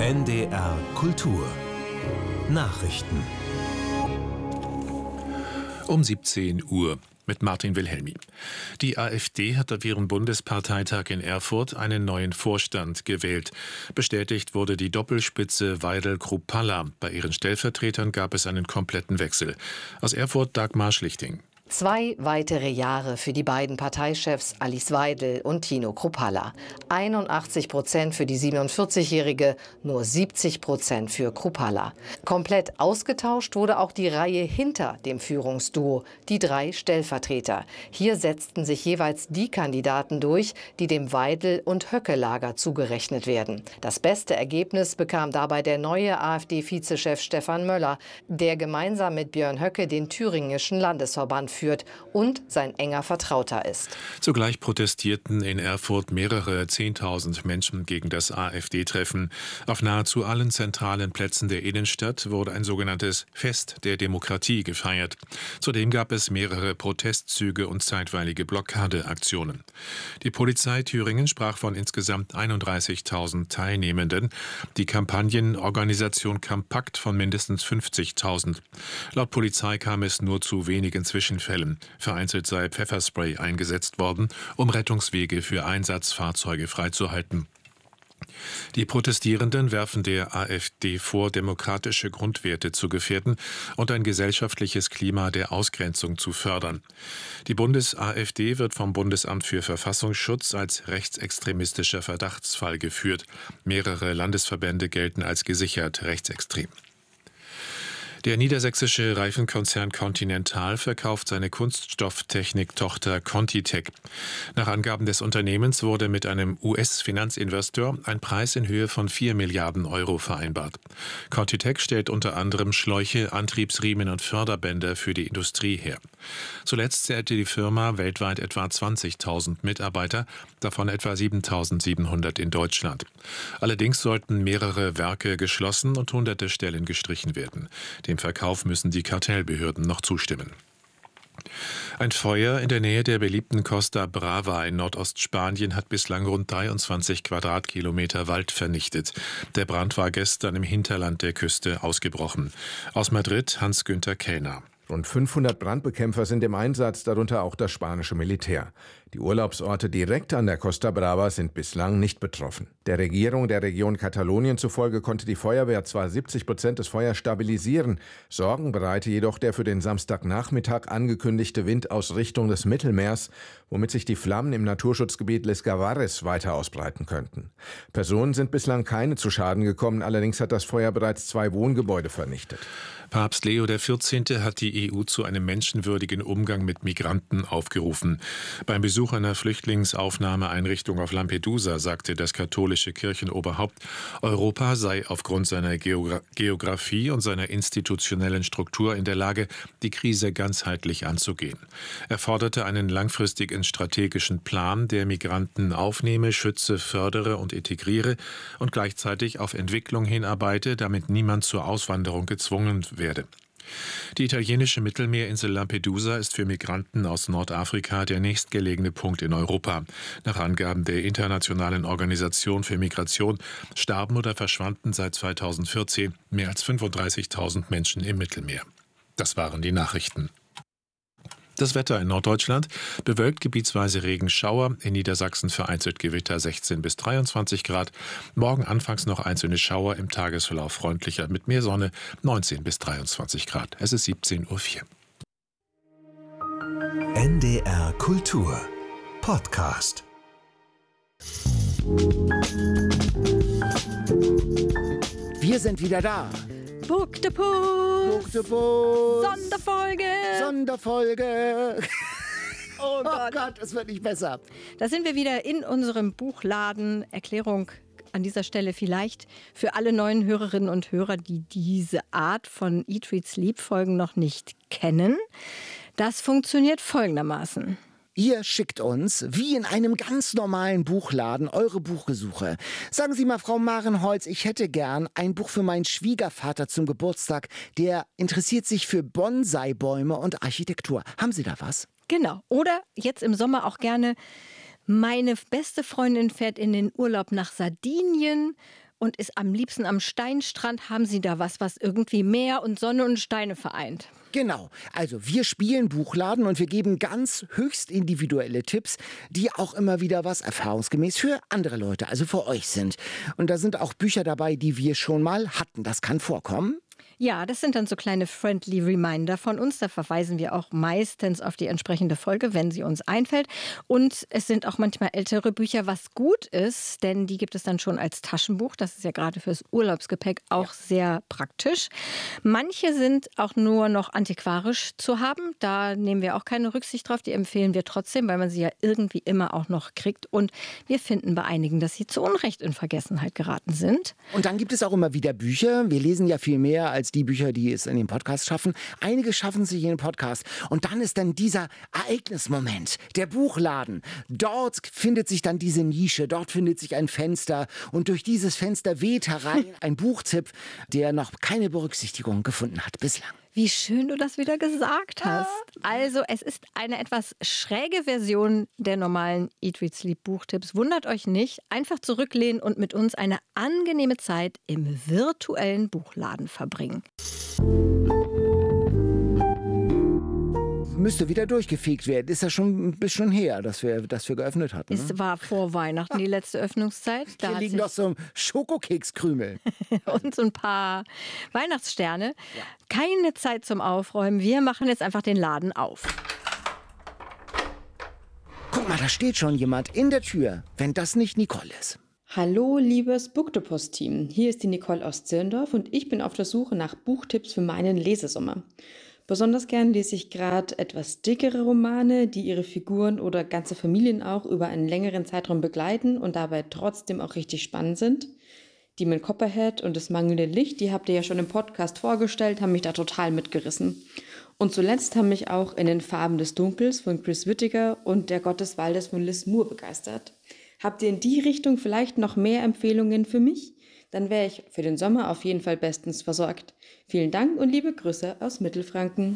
NDR Kultur Nachrichten um 17 Uhr mit Martin Wilhelmi. Die AfD hat auf ihrem Bundesparteitag in Erfurt einen neuen Vorstand gewählt. Bestätigt wurde die Doppelspitze Weidel-Kruppalla. Bei ihren Stellvertretern gab es einen kompletten Wechsel. Aus Erfurt Dagmar Schlichting. 2 weitere Jahre für die beiden Parteichefs Alice Weidel und Tino Kruppalla. 81% für die 47-Jährige, nur 70% für Kruppalla. Komplett ausgetauscht wurde auch die Reihe hinter dem Führungsduo, die 3 Stellvertreter. Hier setzten sich jeweils die Kandidaten durch, die dem Weidel- und Höcke-Lager zugerechnet werden. Das beste Ergebnis bekam dabei der neue AfD-Vizechef Stefan Möller, der gemeinsam mit Björn Höcke den thüringischen Landesverband führt und sein enger Vertrauter ist. Zugleich protestierten in Erfurt mehrere 10.000 Menschen gegen das AfD-Treffen. Auf nahezu allen zentralen Plätzen der Innenstadt wurde ein sogenanntes Fest der Demokratie gefeiert. Zudem gab es mehrere Protestzüge und zeitweilige Blockadeaktionen. Die Polizei Thüringen sprach von insgesamt 31.000 Teilnehmenden. Die Kampagnenorganisation Kampakt von mindestens 50.000. Laut Polizei kam es nur zu wenigen Zwischenfällen. Vereinzelt sei Pfefferspray eingesetzt worden, um Rettungswege für Einsatzfahrzeuge freizuhalten. Die Protestierenden werfen der AfD vor, demokratische Grundwerte zu gefährden und ein gesellschaftliches Klima der Ausgrenzung zu fördern. Die Bundes-AfD wird vom Bundesamt für Verfassungsschutz als rechtsextremistischer Verdachtsfall geführt. Mehrere Landesverbände gelten als gesichert rechtsextrem. Der niedersächsische Reifenkonzern Continental verkauft seine Kunststofftechnik-Tochter ContiTech. Nach Angaben des Unternehmens wurde mit einem US-Finanzinvestor ein Preis in Höhe von 4 Milliarden Euro vereinbart. ContiTech stellt unter anderem Schläuche, Antriebsriemen und Förderbänder für die Industrie her. Zuletzt zählte die Firma weltweit etwa 20.000 Mitarbeiter, davon etwa 7.700 in Deutschland. Allerdings sollten mehrere Werke geschlossen und hunderte Stellen gestrichen werden. Dem Verkauf müssen die Kartellbehörden noch zustimmen. Ein Feuer in der Nähe der beliebten Costa Brava in Nordostspanien hat bislang rund 23 Quadratkilometer Wald vernichtet. Der Brand war gestern im Hinterland der Küste ausgebrochen. Aus Madrid Hans-Günther Kellner. Rund 500 Brandbekämpfer sind im Einsatz, darunter auch das spanische Militär. Die Urlaubsorte direkt an der Costa Brava sind bislang nicht betroffen. Der Regierung der Region Katalonien zufolge konnte die Feuerwehr zwar 70% des Feuers stabilisieren, Sorgen bereite jedoch der für den Samstagnachmittag angekündigte Wind aus Richtung des Mittelmeers, womit sich die Flammen im Naturschutzgebiet Les Gavares weiter ausbreiten könnten. Personen sind bislang keine zu Schaden gekommen, allerdings hat das Feuer bereits 2 Wohngebäude vernichtet. Papst Leo XIV. Hat die EU zu einem menschenwürdigen Umgang mit Migranten aufgerufen. Beim Besuch einer Flüchtlingsaufnahmeeinrichtung auf Lampedusa sagte das katholische Kirchenoberhaupt, Europa sei aufgrund seiner Geografie und seiner institutionellen Struktur in der Lage, die Krise ganzheitlich anzugehen. Er forderte einen langfristigen strategischen Plan, der Migranten aufnehme, schütze, fördere und integriere und gleichzeitig auf Entwicklung hinarbeite, damit niemand zur Auswanderung gezwungen werde. Die italienische Mittelmeerinsel Lampedusa ist für Migranten aus Nordafrika der nächstgelegene Punkt in Europa. Nach Angaben der Internationalen Organisation für Migration starben oder verschwanden seit 2014 mehr als 35.000 Menschen im Mittelmeer. Das waren die Nachrichten. Das Wetter in Norddeutschland: bewölkt, gebietsweise Regenschauer, in Niedersachsen vereinzelt Gewitter 16 bis 23 Grad. Morgen anfangs noch einzelne Schauer, im Tagesverlauf freundlicher mit mehr Sonne, 19 bis 23 Grad. Es ist 17:04 Uhr. NDR Kultur Podcast. Wir sind wieder da. Buktepus. Buktepus. Sonderfolge. Oh Gott, es wird nicht besser. Da sind wir wieder in unserem Buchladen. Erklärung an dieser Stelle vielleicht für alle neuen Hörerinnen und Hörer, die diese Art von Eat, Read, Sleep Folgen noch nicht kennen. Das funktioniert folgendermaßen. Ihr schickt uns, wie in einem ganz normalen Buchladen, eure Buchgesuche. Sagen Sie mal, Frau Marenholz, ich hätte gern ein Buch für meinen Schwiegervater zum Geburtstag. Der interessiert sich für Bonsai-Bäume und Architektur. Haben Sie da was? Genau. Oder jetzt im Sommer auch gerne, meine beste Freundin fährt in den Urlaub nach Sardinien und ist am liebsten am Steinstrand. Haben Sie da was irgendwie Meer und Sonne und Steine vereint? Genau. Also wir spielen Buchladen und wir geben ganz höchst individuelle Tipps, die auch immer wieder was erfahrungsgemäß für andere Leute, also für euch sind. Und da sind auch Bücher dabei, die wir schon mal hatten. Das kann vorkommen. Ja, das sind dann so kleine friendly Reminder von uns. Da verweisen wir auch meistens auf die entsprechende Folge, wenn sie uns einfällt. Und es sind auch manchmal ältere Bücher, was gut ist, denn die gibt es dann schon als Taschenbuch. Das ist ja gerade fürs Urlaubsgepäck auch sehr praktisch. Manche sind auch nur noch antiquarisch zu haben. Da nehmen wir auch keine Rücksicht drauf. Die empfehlen wir trotzdem, weil man sie ja irgendwie immer auch noch kriegt. Und wir finden bei einigen, dass sie zu Unrecht in Vergessenheit geraten sind. Und dann gibt es auch immer wieder Bücher. Wir lesen ja viel mehr als die Bücher, die es in den Podcast schaffen. Einige schaffen sich in den Podcast. Und dann ist dann dieser Ereignismoment, der Buchladen. Dort findet sich dann diese Nische, dort findet sich ein Fenster. Und durch dieses Fenster weht herein ein Buchtipp, der noch keine Berücksichtigung gefunden hat bislang. Wie schön du das wieder gesagt hast. Also es ist eine etwas schräge Version der normalen Eat, Read, Sleep Buchtipps. Wundert euch nicht, einfach zurücklehnen und mit uns eine angenehme Zeit im virtuellen Buchladen verbringen. Müsste wieder durchgefegt werden. Ist ja schon ein bisschen her, dass wir geöffnet hatten. Es war vor Weihnachten die letzte Öffnungszeit. Hier liegen noch so Schokokekskrümel. Und so ein paar Weihnachtssterne. Ja. Keine Zeit zum Aufräumen. Wir machen jetzt einfach den Laden auf. Guck mal, da steht schon jemand in der Tür, wenn das nicht Nicole ist. Hallo, liebes Booktopus-Team. Hier ist die Nicole aus Zirndorf und ich bin auf der Suche nach Buchtipps für meinen Lesesommer. Besonders gern lese ich gerade etwas dickere Romane, die ihre Figuren oder ganze Familien auch über einen längeren Zeitraum begleiten und dabei trotzdem auch richtig spannend sind. Demon Copperhead und das mangelnde Licht, die habt ihr ja schon im Podcast vorgestellt, haben mich da total mitgerissen. Und zuletzt haben mich auch In den Farben des Dunkels von Chris Whittaker und Der Gott des Waldes von Liz Moore begeistert. Habt ihr in die Richtung vielleicht noch mehr Empfehlungen für mich? Dann wäre ich für den Sommer auf jeden Fall bestens versorgt. Vielen Dank und liebe Grüße aus Mittelfranken.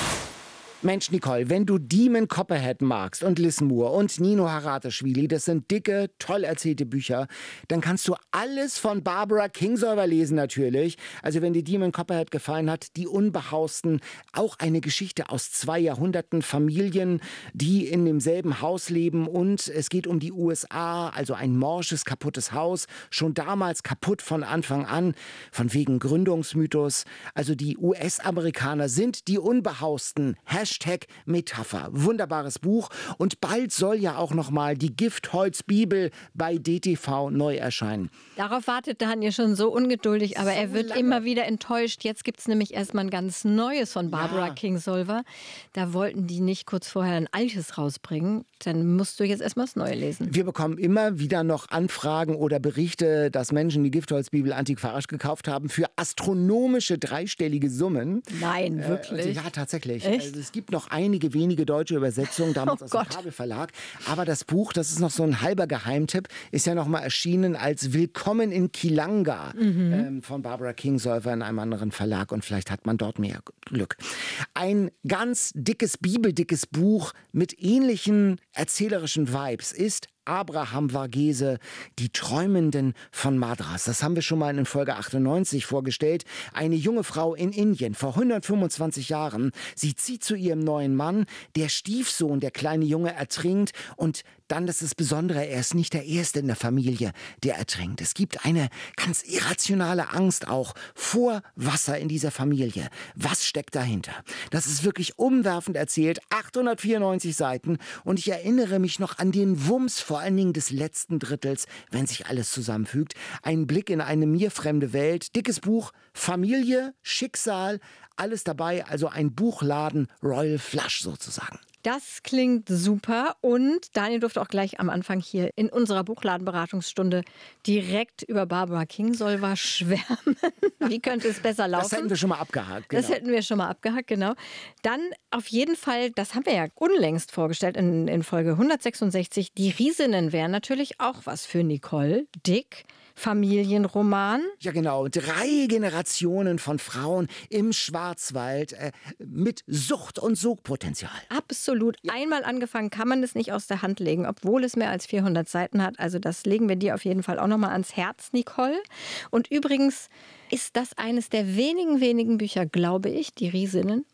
Mensch, Nicole, wenn du Demon Copperhead magst und Liz Moore und Nino Haratoshvili, das sind dicke, toll erzählte Bücher, dann kannst du alles von Barbara Kingsolver lesen natürlich. Also wenn dir Demon Copperhead gefallen hat, Die Unbehausten, auch eine Geschichte aus 2 Jahrhunderten, Familien, die in demselben Haus leben und es geht um die USA, also ein morsches, kaputtes Haus, schon damals kaputt von Anfang an, von wegen Gründungsmythos. Also die US-Amerikaner sind die Unbehausten, #Metapher. Wunderbares Buch. Und bald soll ja auch noch mal die Giftholz-Bibel bei DTV neu erscheinen. Darauf wartet Daniel schon so ungeduldig, aber er wird immer wieder enttäuscht. Jetzt gibt es nämlich erstmal ein ganz Neues von Barbara Kingsolver. Da wollten die nicht kurz vorher ein altes rausbringen. Dann musst du jetzt erstmal das Neue lesen. Wir bekommen immer wieder noch Anfragen oder Berichte, dass Menschen die Giftholz-Bibel antiquarisch gekauft haben für astronomische dreistellige Summen. Nein, wirklich? Ja, tatsächlich. Echt? Also es gibt noch einige wenige deutsche Übersetzungen, damals aus dem Kabelverlag. Aber das Buch, das ist noch so ein halber Geheimtipp, ist ja noch mal erschienen als Willkommen in Kilanga von Barbara Kingsolver in einem anderen Verlag. Und vielleicht hat man dort mehr Glück. Ein ganz dickes, bibeldickes Buch mit ähnlichen erzählerischen Vibes ist Abraham Varghese, Die Träumenden von Madras. Das haben wir schon mal in Folge 98 vorgestellt. Eine junge Frau in Indien vor 125 Jahren. Sie zieht zu ihrem neuen Mann. Der Stiefsohn, der kleine Junge, ertrinkt. Und dann, das ist das Besondere, er ist nicht der Erste in der Familie, der ertrinkt. Es gibt eine ganz irrationale Angst auch vor Wasser in dieser Familie. Was steckt dahinter? Das ist wirklich umwerfend erzählt. 894 Seiten. Und ich erinnere mich noch an den Wumms vor allen Dingen des letzten Drittels, wenn sich alles zusammenfügt. Ein Blick in eine mir fremde Welt. Dickes Buch, Familie, Schicksal, alles dabei. Also ein Buchladen Royal Flush sozusagen. Das klingt super und Daniel durfte auch gleich am Anfang hier in unserer Buchladenberatungsstunde direkt über Barbara Kingsolver schwärmen. Wie könnte es besser laufen? Das hätten wir schon mal abgehakt. Genau. Das hätten wir schon mal abgehakt, genau. Dann auf jeden Fall, das haben wir ja unlängst vorgestellt in Folge 166, die Riesinnen wären natürlich auch was für Nicole. Dick, Familienroman. Ja, genau. 3 Generationen von Frauen im Schwarzwald mit Sucht- und Sogpotenzial. Absolut. Ja. Einmal angefangen kann man es nicht aus der Hand legen, obwohl es mehr als 400 Seiten hat. Also das legen wir dir auf jeden Fall auch nochmal ans Herz, Nicole. Und übrigens ist das eines der wenigen Bücher, glaube ich, die Riesinnen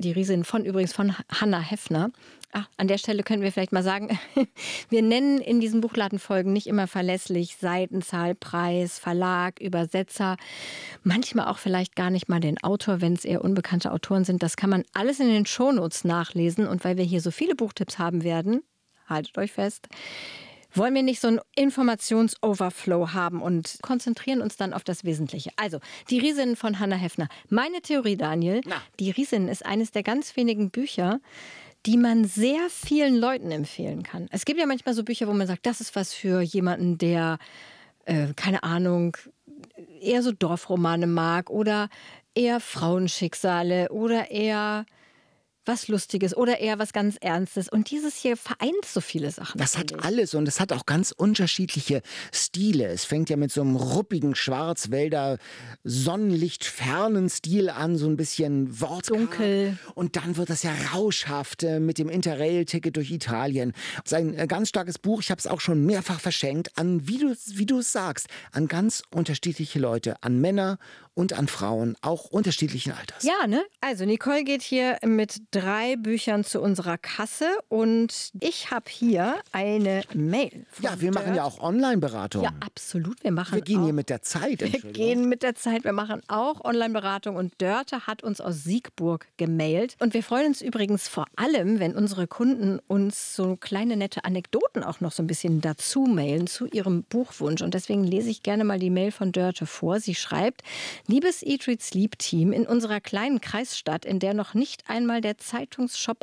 von Hannah Heffner. An der Stelle können wir vielleicht mal sagen, wir nennen in diesen Buchladenfolgen nicht immer verlässlich Seitenzahl, Preis, Verlag, Übersetzer, manchmal auch vielleicht gar nicht mal den Autor, wenn es eher unbekannte Autoren sind. Das kann man alles in den Shownotes nachlesen. Und weil wir hier so viele Buchtipps haben werden, haltet euch fest, wollen wir nicht so einen Informationsoverflow haben und konzentrieren uns dann auf das Wesentliche. Also, die Riesinnen von Hannah Heffner. Meine Theorie, Daniel, die Riesinnen ist eines der ganz wenigen Bücher, die man sehr vielen Leuten empfehlen kann. Es gibt ja manchmal so Bücher, wo man sagt, das ist was für jemanden, der, keine Ahnung, eher so Dorfromane mag oder eher Frauenschicksale oder eher was Lustiges oder eher was ganz Ernstes. Und dieses hier vereint so viele Sachen. Das hat alles und es hat auch ganz unterschiedliche Stile. Es fängt ja mit so einem ruppigen Schwarzwälder Sonnenlichtfernen Stil an, so ein bisschen wortkarg. Dunkel. Und dann wird das ja rauschhaft mit dem Interrail-Ticket durch Italien. Das ist ein ganz starkes Buch. Ich habe es auch schon mehrfach verschenkt an, wie du es sagst, an ganz unterschiedliche Leute, an Männer und an Frauen, auch unterschiedlichen Alters. Ja, ne? Also Nicole geht hier mit 3 Büchern zu unserer Kasse und ich habe hier eine Mail. Ja, wir machen ja auch Online-Beratung. Ja, absolut. Wir gehen hier mit der Zeit. Wir gehen mit der Zeit. Wir machen auch Online-Beratung und Dörte hat uns aus Siegburg gemailt. Und wir freuen uns übrigens vor allem, wenn unsere Kunden uns so kleine nette Anekdoten auch noch so ein bisschen dazu mailen zu ihrem Buchwunsch. Und deswegen lese ich gerne mal die Mail von Dörte vor. Sie schreibt: Liebes Eat, Read, Sleep Team, in unserer kleinen Kreisstadt, in der noch nicht einmal der Zeitungsshop